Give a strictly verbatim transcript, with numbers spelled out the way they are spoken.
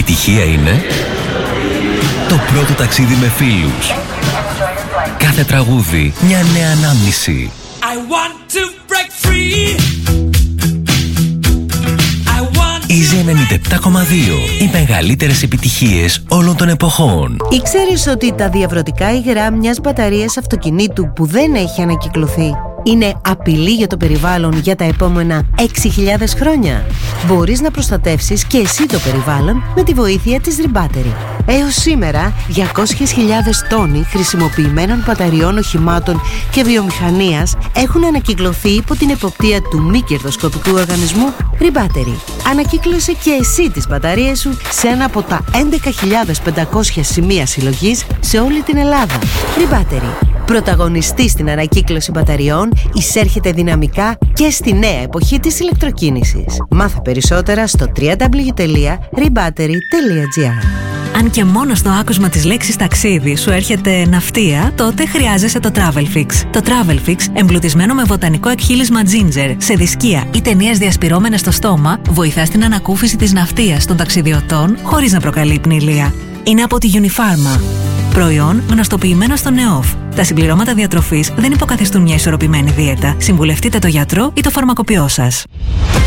Επιτυχία είναι το πρώτο ταξίδι με φίλους. Κάθε τραγούδι μια νέα ανάμνηση. I want to break free. Easy ενενήντα επτά κόμμα δύο. Οι μεγαλύτερες επιτυχίες όλων των εποχών. Ήξερες ότι τα διαβρωτικά υγρά μιας μπαταρίας αυτοκινήτου που δεν έχει ανακυκλωθεί είναι απειλή για το περιβάλλον για τα επόμενα έξι χιλιάδες χρόνια? Μπορείς να προστατεύσεις και εσύ το περιβάλλον με τη βοήθεια της Rebattery. Έως σήμερα, διακόσιες χιλιάδες τόνοι χρησιμοποιημένων μπαταριών οχημάτων και βιομηχανίας έχουν ανακυκλωθεί υπό την εποπτεία του μη κερδοσκοπικού οργανισμού Rebattery. Ανακύκλωσε και εσύ τις μπαταρίες σου σε ένα από τα έντεκα χιλιάδες πεντακόσια σημεία συλλογής σε όλη την Ελλάδα. Rebattery. Πρωταγωνιστή στην ανακύκλωση μπαταριών, εισέρχεται δυναμικά και στη νέα εποχή της ηλεκτροκίνησης. Μάθε περισσότερα στο double-u double-u double-u τελεία rebattery τελεία gr. Αν και μόνο στο άκουσμα της λέξης ταξίδι σου έρχεται ναυτία, τότε χρειάζεσαι το TravelFix. Το TravelFix, εμπλουτισμένο με βοτανικό εκχύλισμα ginger, σε δισκία ή ταινίες διασπυρώμενες στο στόμα, βοηθά στην ανακούφιση της ναυτίας των ταξιδιωτών χωρίς να προκαλεί πνηλεία. Είναι από τη Unifarma. Προϊόν γνωστοποιημένο στο ΝΕΟΦ. Τα συμπληρώματα διατροφής δεν υποκαθιστούν μια ισορροπημένη δίαιτα. Συμβουλευτείτε το γιατρό ή το φαρμακοποιό σας.